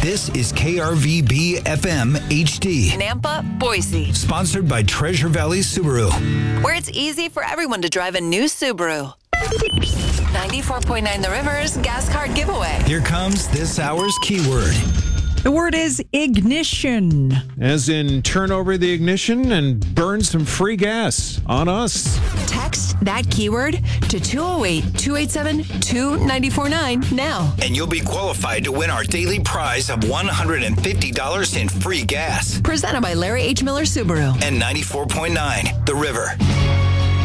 This is KRVB FM HD. Nampa, Boise. Sponsored by Treasure Valley Subaru. Where it's easy for everyone to drive a new Subaru. 94.9 The River's gas card giveaway. Here comes this hour's keyword. The word is ignition. As in turn over the ignition and burn some free gas on us. Text that keyword to 208-287-2949 now. And you'll be qualified to win our daily prize of $150 in free gas. Presented by Larry H. Miller Subaru. And 94.9 The River.